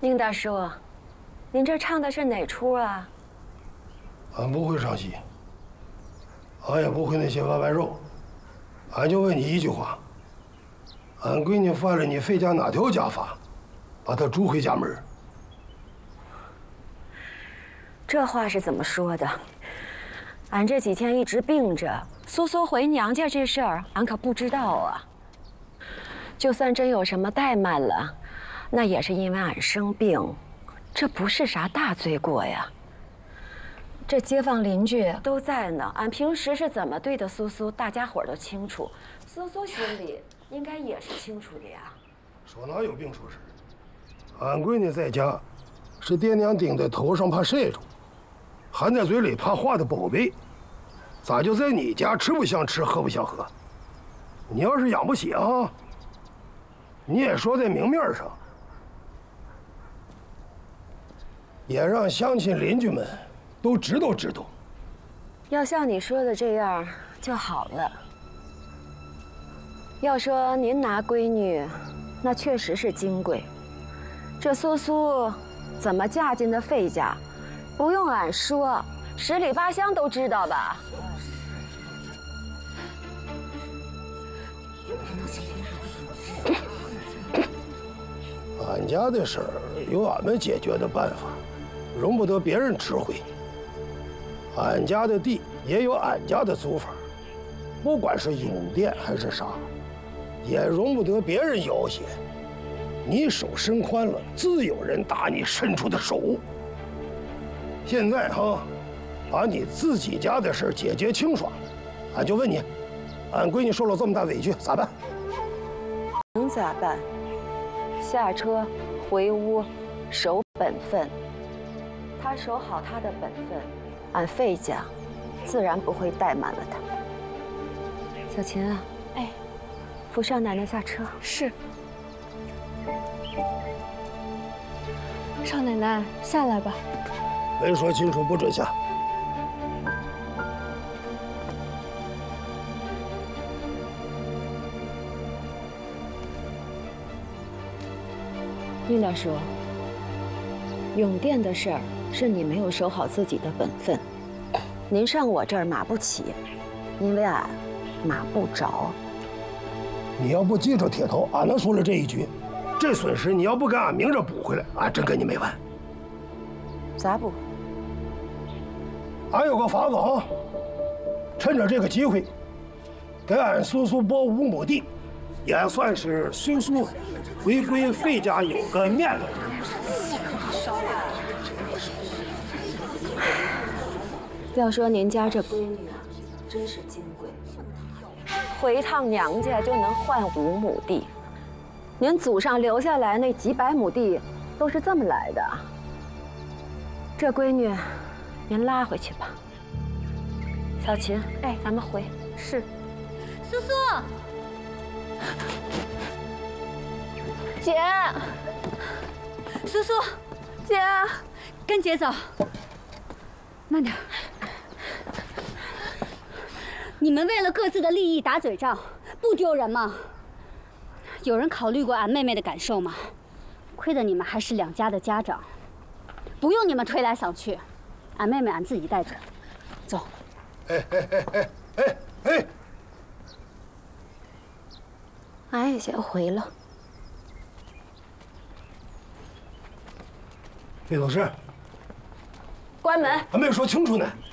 宁大叔，您这唱的是哪出啊？ 俺不会唱戏，俺也不会那些弯弯肉，俺就问你一句话：俺闺女犯了你费家哪条家法，把她逐回家门？ 这话是怎么说的？俺这几天一直病着，苏苏回娘家这事儿，俺可不知道啊。就算真有什么怠慢了，那也是因为俺生病，这不是啥大罪过呀。这街坊邻居都在呢，俺平时是怎么对的苏苏，大家伙都清楚，苏苏心里应该也是清楚的呀。 说哪有病说事？俺闺女在家，是爹娘顶在头上怕晒着，含在嘴里怕化的宝贝，咋就在你家吃不像吃，喝不像喝？你要是养不起啊，你也说在明面上，也让乡亲邻居们都知道。 要像你说的这样就好了。要说您拿闺女，那确实是金贵。这苏苏怎么嫁进的费家，不用俺说，十里八乡都知道吧？ 俺家的事儿有俺们解决的办法，容不得别人指挥。俺家的地也有俺家的走法，不管是永店还是啥，也容不得别人要挟。你手伸宽了，自有人打你伸出的手。现在哈，把你自己家的事解决清爽，俺就问你，俺闺女受了这么大委屈，咋办？ 能咋办？下车，回屋，守本分。他守好他的本分，俺费家自然不会怠慢了他。小琴啊， 哎， 扶少奶奶下车。 是。少奶奶，下来吧。 没说清楚，不准下。 宁大叔，永店的事儿是你没有守好自己的本分，您上我这儿码不起，因为俺码不着。 你要不记着铁头，俺能说了这一句，这损失你要不给俺明着补回来，俺真跟你没完。 咋补？ 俺有个法子啊，趁着这个机会，给俺苏苏拨5亩地，也算是苏苏回归费家有个面子。 要说您家这闺女啊，真是金贵，回一趟娘家就能换5亩地。您祖上留下来那几百亩地都是这么来的。这闺女，您拉回去吧。小琴，哎，咱们回。 是。苏苏，姐，苏苏，姐，跟姐走。慢点。你们为了各自的利益打嘴仗，不丢人吗？有人考虑过俺妹妹的感受吗？亏得你们还是2家的家长，不用你们推来搡去，俺妹妹俺自己带走。走。 哎！ 俺也先回了。 费董事， 关门。 还没说清楚呢。